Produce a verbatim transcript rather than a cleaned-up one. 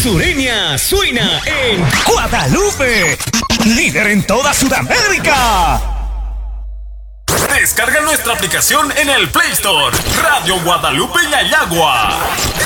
Sureña suena en Guadalupe, líder en toda Sudamérica. Descarga nuestra aplicación en el Play Store. Radio Guadalupe Ñayagua.